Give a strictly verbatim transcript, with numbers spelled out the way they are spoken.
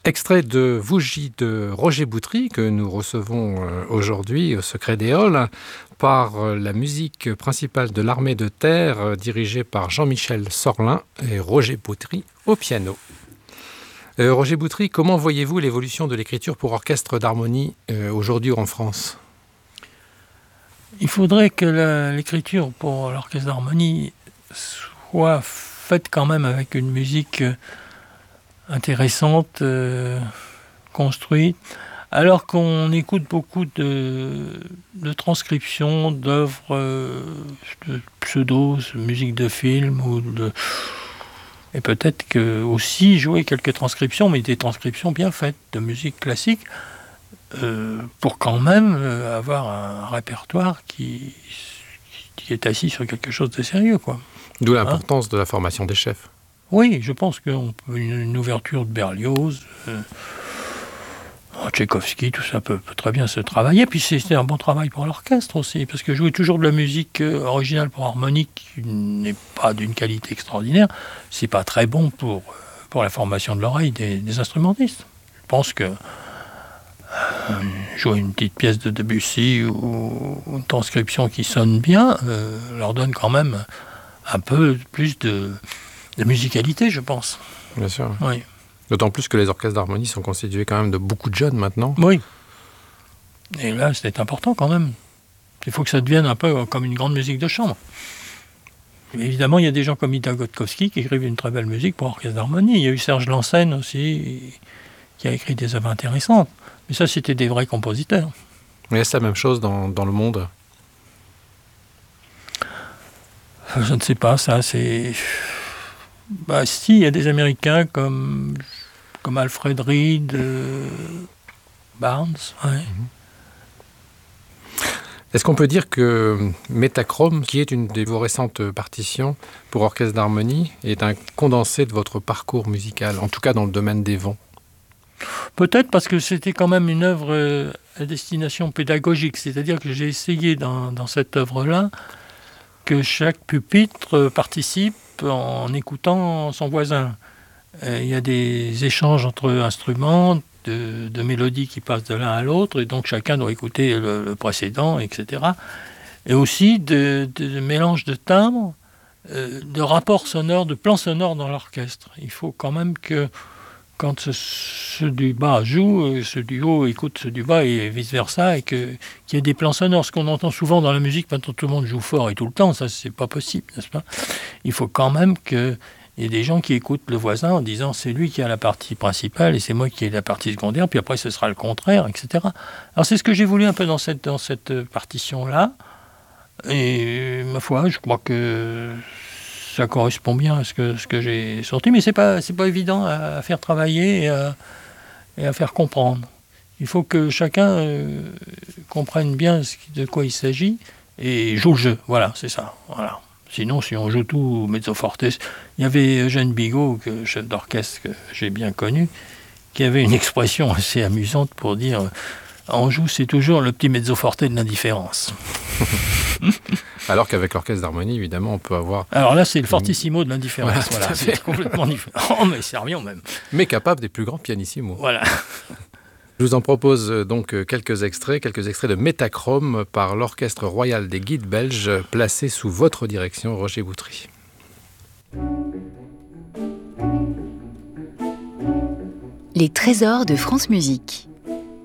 Extrait de Vougy de Roger Boutry que nous recevons aujourd'hui au Secret des Halles par la musique principale de l'Armée de terre dirigée par Jean-Michel Sorlin et Roger Boutry au piano. Euh, Roger Boutry, comment voyez-vous l'évolution de l'écriture pour orchestre d'harmonie euh, aujourd'hui en France ? Il faudrait que la, l'écriture pour l'orchestre d'harmonie soit faite quand même avec une musique intéressante, euh, construite, alors qu'on écoute beaucoup de, de transcriptions d'œuvres euh, de pseudo, musique de film, ou de, et peut-être que aussi jouer quelques transcriptions, mais des transcriptions bien faites de musique classique, euh, pour quand même euh, avoir un répertoire qui, qui est assis sur quelque chose de sérieux, quoi. D'où l'importance hein de la formation des chefs. Oui, je pense qu'une une ouverture de Berlioz, euh, Tchaïkovski, tout ça peut, peut très bien se travailler. Puis c'est, c'est un bon travail pour l'orchestre aussi, parce que jouer toujours de la musique euh, originale pour harmonique qui n'est pas d'une qualité extraordinaire, c'est pas très bon pour, pour la formation de l'oreille des, des instrumentistes. Je pense que euh, jouer une petite pièce de Debussy ou une transcription qui sonne bien euh, leur donne quand même un peu plus de... de musicalité, je pense. Bien sûr. Oui. D'autant plus que les orchestres d'harmonie sont constitués quand même de beaucoup de jeunes maintenant. Oui. Et là, c'est important quand même. Il faut que ça devienne un peu comme une grande musique de chambre. Mais évidemment, il y a des gens comme Ida Gotkovski qui écrivent une très belle musique pour orchestre d'harmonie. Il y a eu Serge Lansène aussi, qui a écrit des œuvres intéressantes. Mais ça, c'était des vrais compositeurs. Mais est-ce la même chose dans, dans le monde ? Je ne sais pas, ça, c'est... Bah si, il y a des Américains comme, comme Alfred Reed, euh, Barnes. Ouais. Mm-hmm. Est-ce qu'on peut dire que Métachrome, qui est une de vos récentes partitions pour orchestre d'harmonie, est un condensé de votre parcours musical, en tout cas dans le domaine des vents ? Peut-être parce que c'était quand même une œuvre euh, à destination pédagogique, c'est-à-dire que j'ai essayé dans, dans cette œuvre-là que chaque pupitre participe en écoutant son voisin. Euh, il y a des échanges entre instruments, de, de mélodies qui passent de l'un à l'autre, et donc chacun doit écouter le, le précédent, et cetera. Et aussi de, de, de mélange de timbres, euh, de rapports sonores, de plans sonores dans l'orchestre. Il faut quand même que quand ce, ceux du bas jouent, ceux du haut écoutent ceux du bas et vice-versa, et que, qu'il y ait des plans sonores. Ce qu'on entend souvent dans la musique, maintenant tout le monde joue fort et tout le temps, ça c'est pas possible, n'est-ce pas ? Il faut quand même qu'il y ait des gens qui écoutent le voisin en disant c'est lui qui a la partie principale et c'est moi qui ai la partie secondaire, puis après ce sera le contraire, et cetera. Alors c'est ce que j'ai voulu un peu dans cette, dans cette partition-là, et ma foi, je crois que ça correspond bien à ce que, ce que j'ai sorti, mais c'est pas, c'est pas évident à, à faire travailler et à, et à faire comprendre. Il faut que chacun euh, comprenne bien ce, de quoi il s'agit et joue le jeu. Voilà, c'est ça. Voilà. Sinon, si on joue tout mezzo forte, il y avait Eugène Bigot, que, chef d'orchestre que j'ai bien connu, qui avait une expression assez amusante pour dire « on joue, c'est toujours le petit mezzo forte de l'indifférence ». Alors qu'avec l'orchestre d'harmonie, évidemment, on peut avoir... Alors là, c'est le fortissimo de l'indifférence. Voilà, voilà, c'est complètement différent, mais serviant même. Mais capable des plus grands pianissimos. Voilà. Je vous en propose donc quelques extraits, quelques extraits de Métachrome par l'Orchestre Royal des Guides Belges, placé sous votre direction, Roger Boutry. Les trésors de France Musique.